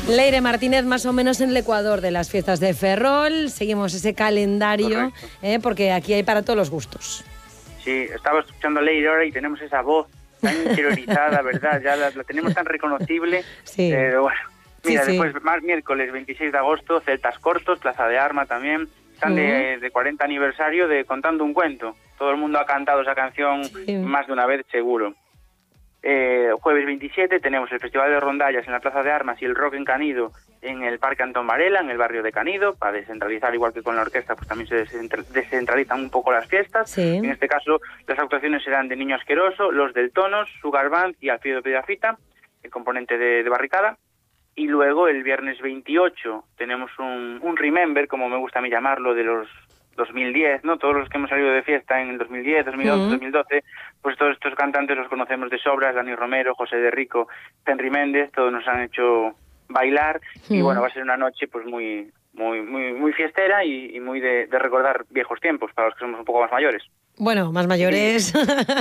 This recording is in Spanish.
Leire Martínez, más o menos en el Ecuador de las fiestas de Ferrol. Seguimos ese calendario, porque aquí hay para todos los gustos. Sí, estaba escuchando a Leire ahora y tenemos esa voz tan interiorizada, ¿verdad? Ya la tenemos tan reconocible. Sí. Pero bueno, mira, Sí, sí. después más miércoles 26 de agosto, Celtas Cortos, Plaza de Arma también. Están de 40 aniversario de Contando un Cuento. Todo el mundo ha cantado esa canción más de una vez, seguro. Jueves 27 tenemos el Festival de Rondallas en la Plaza de Armas y el Rock en Canido en el Parque Antón Varela, en el barrio de Canido, para descentralizar, igual que con la orquesta, pues también se descentralizan un poco las fiestas. Sí. En este caso, las actuaciones serán de Niño Asqueroso, Los del Tonos, Sugar Band y Alfredo Piedrafita, el componente de barricada. Y luego, el viernes 28, tenemos un Remember, como me gusta a mí llamarlo, de los 2010, ¿no? Todos los que hemos salido de fiesta en el 2010, 2011, 2012, pues todos estos cantantes los conocemos de sobras: Dani Romero, José de Rico, Henry Méndez, todos nos han hecho bailar. Y bueno, va a ser una noche pues muy fiestera y muy de recordar viejos tiempos para los que somos un poco más mayores. Bueno, más mayores.